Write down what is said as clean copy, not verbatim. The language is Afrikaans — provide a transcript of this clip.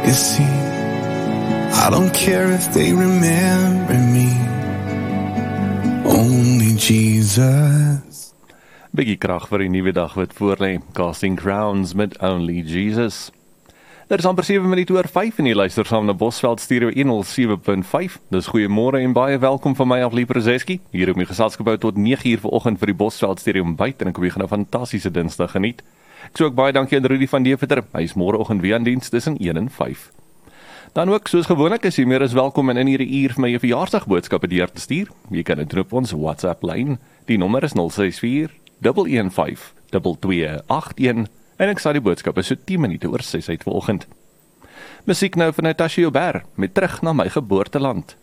You see, I don't care if they remember me, only Jesus. Biggie krag vir die nuwe dag wat voorlê, Casting Crowns met Only Jesus. Dit is amper 7 minute oor 5 en jy luister saam na Bosveld Stereo 107.5. Dis goeiemôre en baie welkom van my af Lieprezeski. Hier op my geselskap hou tot 9 uur vanoggend vir die Bosveld Stereo ontbyt en ek hoop jy gaan 'n fantastiese Dinsdag geniet. Ek sê ook baie dankie aan Rudy van Deventer. Hy is môreoggend weer aan diens tussen 1 en 5. Dan ook, soos gewoonlik, is jy meer as welkom en in hierdie uur vir my 'n verjaarsdagboodskappe deur te stuur. Jy kan dit doen op ons WhatsApp-lyn. Die nommer is 064 115 2281 en ek sal die boodskappe so 10 minute oor 6 uit vanoggend. Musiek nou van Natasha Joubert met Terug na my geboorteland.